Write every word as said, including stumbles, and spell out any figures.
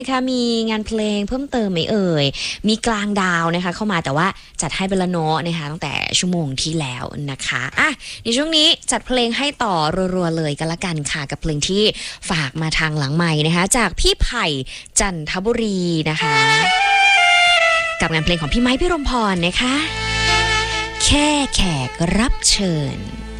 ค่ะมีงานเพลงเพิ่มเติมไหมเอ่ยมีกลางดาวนะคะเข้ามาแต่ว่าจัดให้เป็นละเนาะนะคะตั้งแต่ชั่วโมงที่แล้วนะคะอ่ะในช่วงนี้จัดเพลงให้ต่อรัวๆเลยกันละกันค่ะกับเพลงที่ฝากมาทางหลังไมค์นะคะจากพี่ไผ่จันทบุรีนะคะกับงานเพลงของพี่ไม้พี่รมพรนะคะแค่แขกรับเชิญ